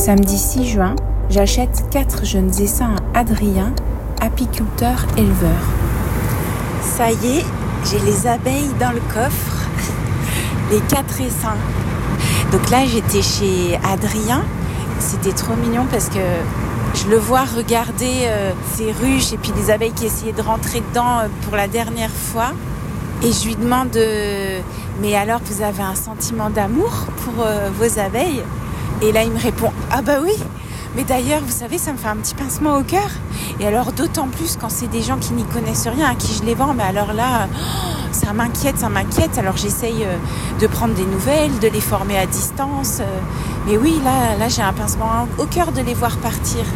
Samedi 6 juin, j'achète 4 jeunes essaims à Adrien, apiculteur-éleveur. Ça y est, j'ai les abeilles dans le coffre, les 4 essaims. Donc là, j'étais chez Adrien. C'était trop mignon parce que je le vois regarder ses ruches et puis les abeilles qui essayaient de rentrer dedans pour la dernière fois. Et je lui demande mais alors vous avez un sentiment d'amour pour vos abeilles? Et là il me répond ah bah oui, mais d'ailleurs vous savez ça me fait un petit pincement au cœur. Et alors d'autant plus quand c'est des gens qui n'y connaissent rien à qui je les vends, mais alors là ça m'inquiète. Alors j'essaye de prendre des nouvelles, de les former à distance. Mais oui là j'ai un pincement au cœur de les voir partir.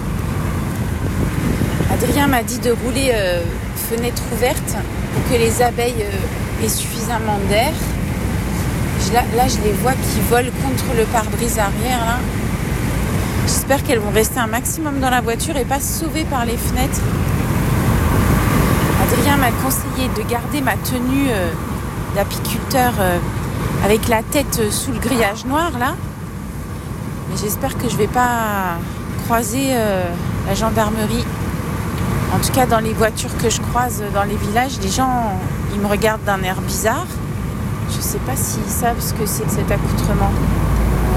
Adrien m'a dit de rouler fenêtre ouverte pour que les abeilles aient suffisamment d'air. Là, je les vois qui volent contre le pare-brise arrière. Là. J'espère qu'elles vont rester un maximum dans la voiture et pas se sauver par les fenêtres. Adrien m'a conseillé de garder ma tenue d'apiculteur avec la tête sous le grillage noir. Là. Mais j'espère que je ne vais pas croiser la gendarmerie. En tout cas, dans les voitures que je croise dans les villages, les gens, ils me regardent d'un air bizarre. Je ne sais pas s'ils savent ce que c'est que cet accoutrement.